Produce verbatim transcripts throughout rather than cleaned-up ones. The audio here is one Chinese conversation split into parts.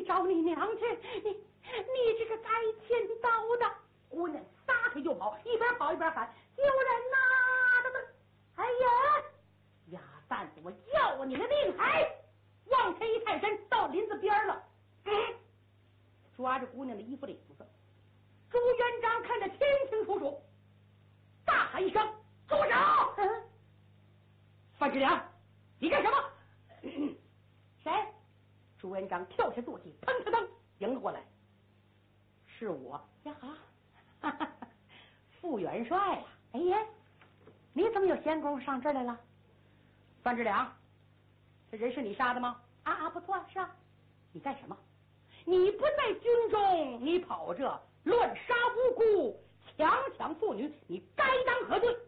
找你娘去！你你这个该千刀的！姑娘撒腿就跑，一边跑一边喊：“救人呐！”这个，哎呀，鸭蛋子，我要你的命！哎，往前一探身，到林子边了。嗯，抓着姑娘的衣服领子。朱元璋看得清清楚楚，大喊一声：“住手！”嗯，范志良，你干什么？嗯、谁？朱元璋跳下坐骑，腾腾腾迎了过来。是我呀！哈哈，副元帅呀！哎呀，你怎么有闲工夫上这儿来了？范志良，这人是你杀的吗？啊啊，不错，是啊。你干什么？你不在军中，你跑这乱杀无辜，强抢妇女，你该当何罪？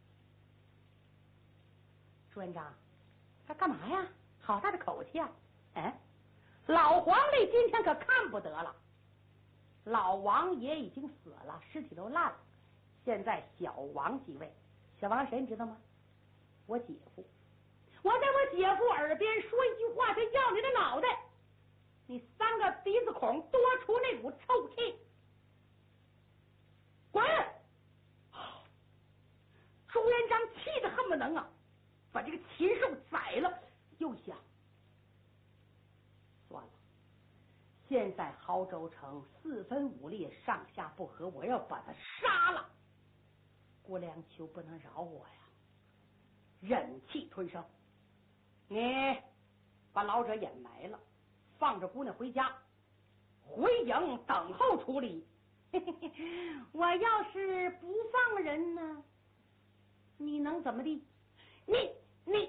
朱元璋，他干嘛呀？好大的口气啊！哎，老皇帝今天可看不得了。老王爷已经死了，尸体都烂了。现在小王继位，小王谁你知道吗？我姐夫。我在我姐夫耳边说一句话，就要你的脑袋。你三个鼻子孔多出那股臭气，滚！朱元璋气得恨不能啊，把这个禽兽宰了。又想，算了。现在亳州城四分五裂，上下不和，我要把他杀了。郭良秋不能饶我呀，忍气吞声。你把老者掩埋了，放着姑娘回家，回营等候处理。我要是不放人呢，你能怎么地？你你。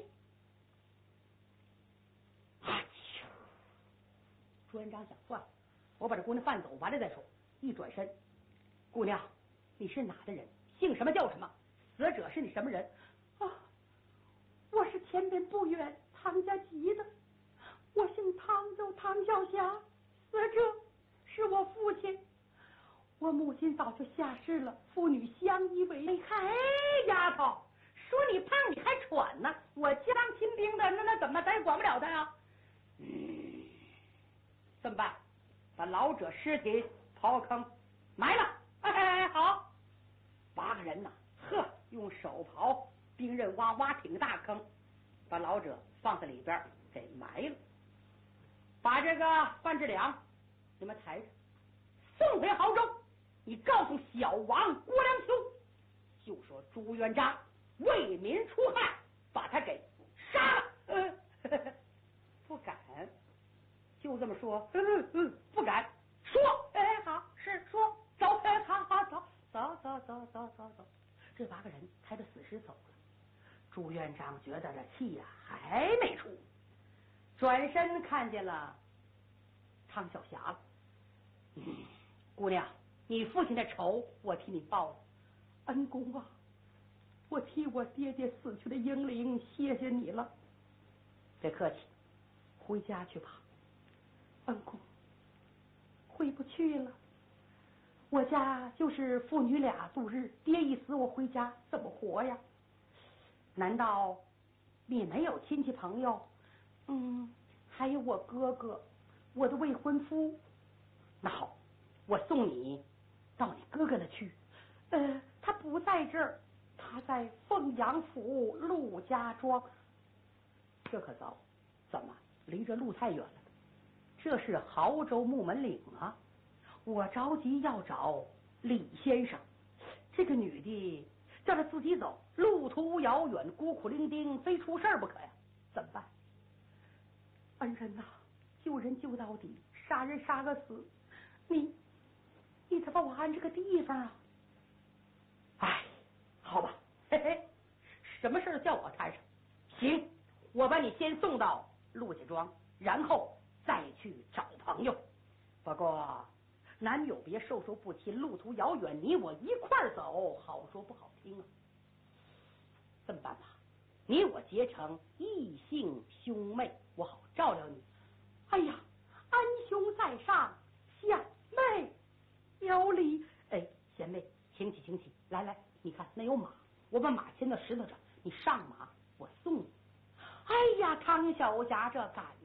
朱元璋想，算了，我把这姑娘放走完了再说。一转身，姑娘，你是哪的人？姓什么叫什么？死者是你什么人？啊，我是前边不远唐家集的，我姓唐，叫唐小霞，死者是我父亲。我母亲早就下世了，父女相依为命。哎，丫头，说你胖你还喘呢，我家当亲兵的，那那怎么咱也管不了他呀？嗯。这么办？把老者尸体刨坑埋了。哎哎哎，好！八个人呐，呵，用手刨，兵刃挖挖挺大坑，把老者放在里边给埋了。把这个范志良你们抬着送回亳州，你告诉小王郭良秋，就说朱元璋为民除害，把他给杀了。呃、呵呵不敢。就这么说，嗯嗯，不敢说。哎，好，是说走，哎，好好走，走走走走走走。这八个人抬着死尸走了。朱元璋觉得这气呀、啊、还没出，转身看见了汤小霞了。嗯，姑娘，你父亲的仇我替你报了。恩公啊，我替我爹爹死去的英灵谢谢你了。别客气，回家去吧。恩公，回不去了。我家就是父女俩度日，爹一死我回家怎么活呀？难道你没有亲戚朋友？嗯，还有我哥哥，我的未婚夫。那好，我送你到你哥哥那去。呃，他不在这儿，他在凤阳府陆家庄。这可糟，怎么离这路太远了？这是亳州木门岭啊！我着急要找李先生，这个女的叫他自己走，路途遥远，孤苦伶仃，非出事儿不可呀！怎么办？恩人呐、啊，救人救到底，杀人杀个死，你你得把我安这个地方啊！哎，好吧，嘿嘿，什么事儿叫我摊上？行，我把你先送到陆家庄，然后再去找朋友。不过难有别，授受不亲，路途遥远，你我一块儿走，好说不好听啊。这么办吧，你我结成异姓兄妹，我好照料你。哎呀，安兄在上，小妹有礼。哎，贤妹，请起，请起，来来，你看那有马，我把马牵到石头上，你上马，我送你。哎呀，汤小霞，这感